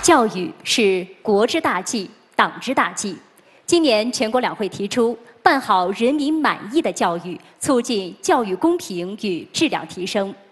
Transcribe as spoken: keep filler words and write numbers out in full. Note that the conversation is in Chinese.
教育是国之大计，党之大计。今年全国两会提出，办好人民满意的教育，促进教育公平与质量提升。